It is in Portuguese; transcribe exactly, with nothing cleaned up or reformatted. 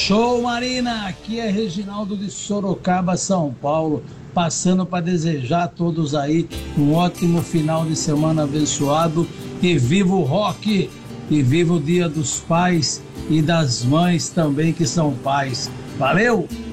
Show, Marina! Aqui é Reginaldo de Sorocaba, São Paulo, passando para desejar a todos aí um ótimo final de semana abençoado e viva o rock! E viva o Dia dos Pais e das Mães também, que são pais. Valeu!